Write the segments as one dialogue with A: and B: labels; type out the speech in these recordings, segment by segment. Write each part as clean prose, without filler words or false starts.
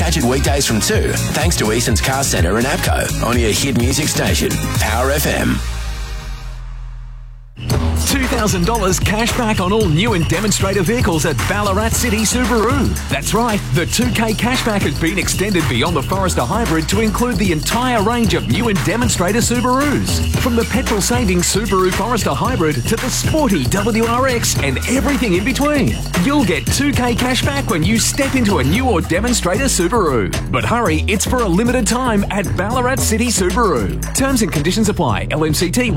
A: Catch it weekdays from 2, thanks to Easton's Car Centre and APCO on your hit music station, Power FM.
B: $2,000 cash back on all new and demonstrator vehicles at Ballarat City Subaru. That's right, the 2K cashback has been extended beyond the Forester Hybrid to include the entire range of new and demonstrator Subarus. From the petrol-saving Subaru Forester Hybrid to the sporty WRX and everything in between. You'll get 2K cashback when you step into a new or demonstrator Subaru. But hurry, it's for a limited time at Ballarat City Subaru. Terms and conditions apply. LMCT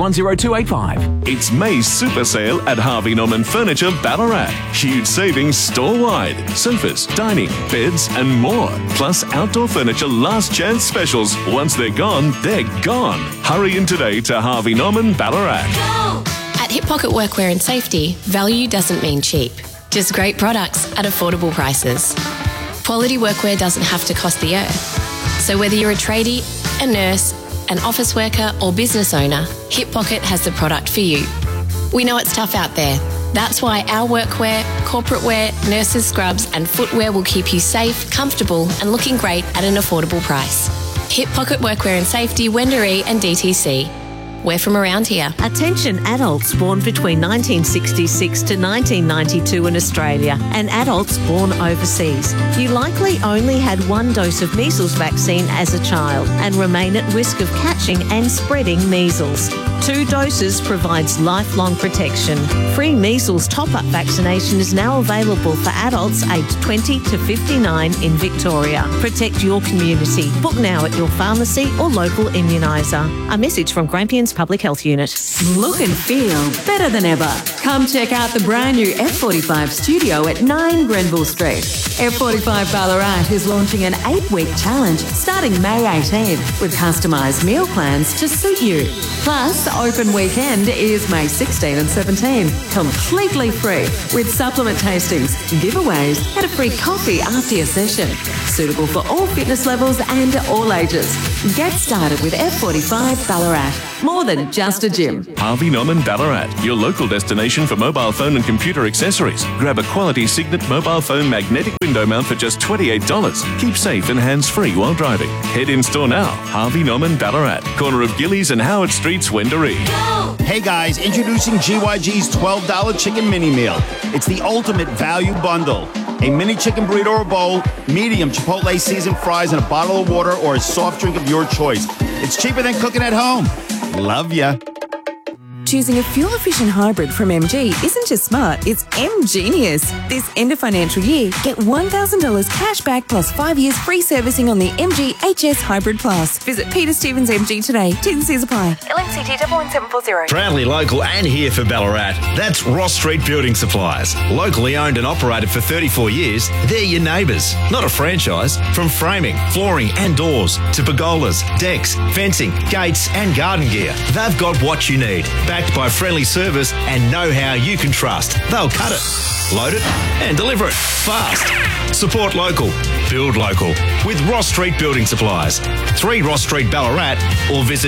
B: 10285.
C: It's May's Super Sale at Harvey Norman Furniture Ballarat. Huge savings store-wide. Sofas, dining, beds and more. Plus outdoor furniture last chance specials. Once they're gone, they're gone. Hurry in today to Harvey Norman Ballarat.
D: Go! At Hip Pocket Workwear and Safety, value doesn't mean cheap. Just great products at affordable prices. Quality workwear doesn't have to cost the earth. So whether you're a tradie, a nurse, an office worker or business owner, Hip Pocket has the product for you. We know it's tough out there. That's why our workwear, corporate wear, nurses' scrubs and footwear will keep you safe, comfortable and looking great at an affordable price. Hip Pocket Workwear and Safety, Wendouree and DTC. We're from around here.
E: Attention adults born between 1966 to 1992 in Australia and adults born overseas. You likely only had one dose of measles vaccine as a child and remain at risk of catching and spreading measles. 2 doses provides lifelong protection. Free measles top-up vaccination is now available for adults aged 20 to 59 in Victoria. Protect your community. Book now at your pharmacy or local immuniser. A message from Grampians Public Health Unit.
F: Look and feel better than ever. Come check out the brand new F45 studio at 9 Grenville Street. F45 Ballarat is launching an 8-week challenge starting May 18 with customised meal plans to suit you. Plus, open weekend is May 16 and 17, completely free with supplement tastings, giveaways and a free coffee after your session. Suitable for all fitness levels and all ages. Get started with F45 Ballarat. More than just a gym.
C: Harvey Norman Ballarat, your local destination for mobile phone and computer accessories. Grab a quality Signet mobile phone magnetic window mount for just $28. Keep safe and hands-free while driving. Head in store now. Harvey Norman Ballarat, corner of Gillies and Howard Streets, Wendouree.
G: Hey guys, introducing GYG's $12 chicken mini meal. It's the ultimate value bundle. A mini chicken burrito or bowl, medium Chipotle seasoned fries, and a bottle of water or a soft drink of your choice. It's cheaper than cooking at home. Love ya.
H: Choosing a fuel-efficient hybrid from MG isn't just smart, it's M-genius. This end of financial year, get $1,000 cash back plus 5 years free servicing on the MG HS Hybrid Plus. Visit Peter Stevens MG today. T's and C's apply. LMCT 11740.
I: Proudly local and here for Ballarat. That's Ross Street Building Supplies. Locally owned and operated for 34 years, they're your neighbours, not a franchise. From framing, flooring and doors to pergolas, decks, fencing, gates and garden gear, they've got what you need. Backed by friendly service and know-how you can trust. They'll cut it, load it and deliver it fast. Support local, build local with Ross Street Building Supplies. 3 Ross Street Ballarat or visit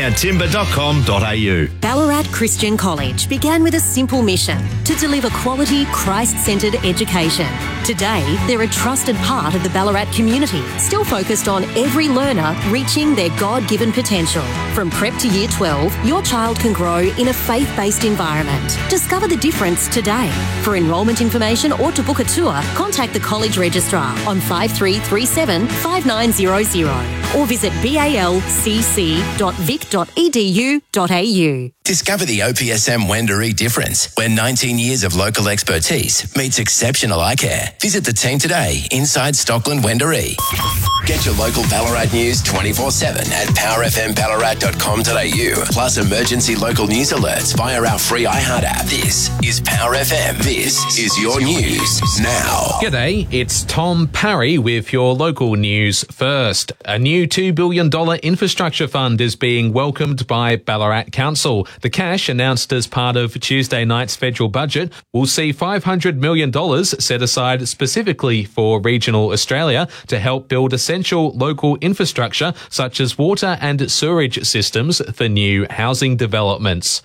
I: discounttimber.com.au.
J: Ballarat Christian College began with a simple mission to deliver quality, Christ-centred education. Today, they're a trusted part of the Ballarat community, still focused on every learner reaching their God-given potential. From prep to year 12, your child can grow in a faith-based environment. Discover the difference today. For enrolment information or to book a tour, contact the College Registrar on 5337 5900 or visit balcc.vic.edu.au.
A: Discover the OPSM Wendouree difference, where 19 years of local expertise meets exceptional eye care. Visit the team today inside Stockland Wendouree. Get your local Ballarat news 24/7 at powerfmballarat.com.au. Plus emergency local news alerts via our free iHeart app. This is Power FM. This is your news now.
K: G'day, it's Tom Parry with your local news first. A new $2 billion infrastructure fund is being welcomed by Ballarat Council. The cash, announced as part of Tuesday night's federal budget, will see $500 million set aside specifically for regional Australia to help build essential local infrastructure such as water and sewerage systems for new housing developments.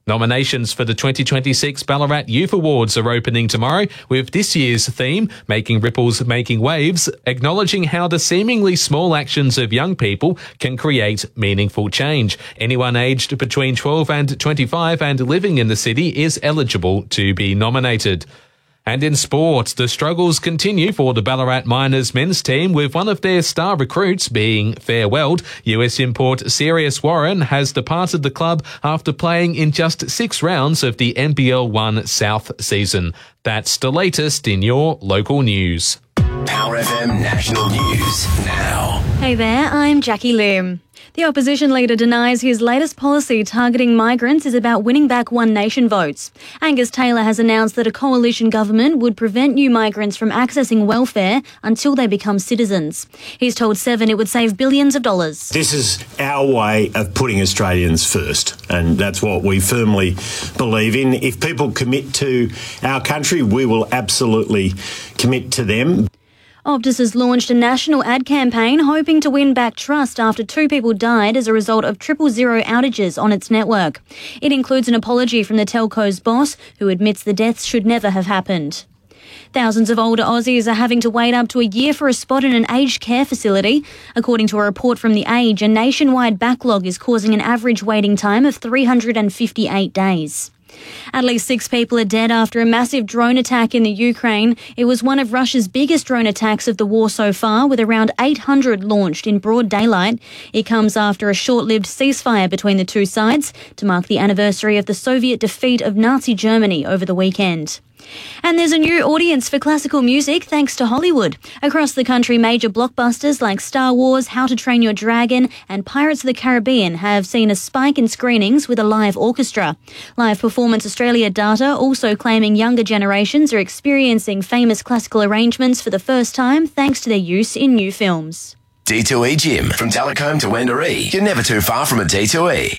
K: Nominations for the 2026 Ballarat Youth Awards are opening tomorrow, with this year's theme, Making Ripples, Making Waves, acknowledging how the seemingly small actions of young people can create meaningful change. Anyone aged between 12 and 25 and living in the city is eligible to be nominated. And in sport, the struggles continue for the Ballarat Miners men's team, with one of their star recruits being farewelled. US import Sirius Warren has departed the club after playing in just 6 rounds of the NBL 1 South season. That's the latest in your local news.
A: Power FM National News now.
L: Hey there, I'm Jackie Lim. The opposition leader denies his latest policy targeting migrants is about winning back One Nation votes. Angus Taylor has announced that a coalition government would prevent new migrants from accessing welfare until they become citizens. He's told Seven it would save billions of dollars.
M: This is our way of putting Australians first, and that's what we firmly believe in. If people commit to our country, we will absolutely commit to them.
L: Optus has launched a national ad campaign hoping to win back trust after 2 people died as a result of 000 outages on its network. It includes an apology from the telco's boss, who admits the deaths should never have happened. Thousands of older Aussies are having to wait up to a year for a spot in an aged care facility. According to a report from The Age, a nationwide backlog is causing an average waiting time of 358 days. At least 6 people are dead after a massive drone attack in the Ukraine. It was one of Russia's biggest drone attacks of the war so far, with around 800 launched in broad daylight. It comes after a short-lived ceasefire between the two sides to mark the anniversary of the Soviet defeat of Nazi Germany over the weekend. And there's a new audience for classical music thanks to Hollywood. Across the country, major blockbusters like Star Wars, How to Train Your Dragon and Pirates of the Caribbean have seen a spike in screenings with a live orchestra. Live Performance Australia data also claiming younger generations are experiencing famous classical arrangements for the first time thanks to their use in new films.
A: D2E Gym. From Telecombe to Wendouree, you're never too far from a D2E.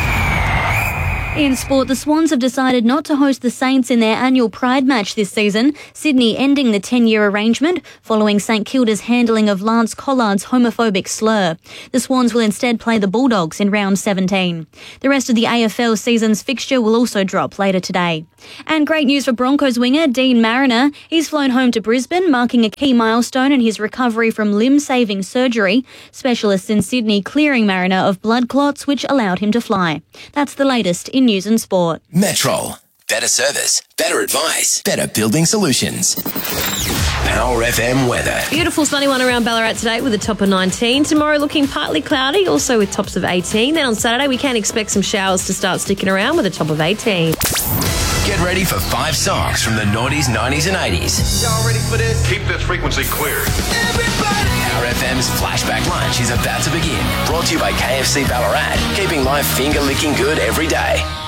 L: In sport, the Swans have decided not to host the Saints in their annual Pride match this season, Sydney ending the 10-year arrangement following St Kilda's handling of Lance Collard's homophobic slur. The Swans will instead play the Bulldogs in round 17. The rest of the AFL season's fixture will also drop later today. And great news for Broncos winger Dean Mariner. He's flown home to Brisbane, marking a key milestone in his recovery from limb-saving surgery. Specialists in Sydney clearing Mariner of blood clots, which allowed him to fly. That's the latest in news and sport.
A: Metrol. Better service, better advice, better building solutions. Power FM weather.
E: Beautiful sunny one around Ballarat today with a top of 19. Tomorrow looking partly cloudy, also with tops of 18. Then on Saturday we can expect some showers to start sticking around with a top of 18.
A: Get ready for 5 songs from the noughties, 90s and 80s.
N: Y'all ready for this? Keep this frequency clear.
A: Power FM's Flashback Lunch is about to begin. Brought to you by KFC Ballarat, keeping life finger-licking good every day.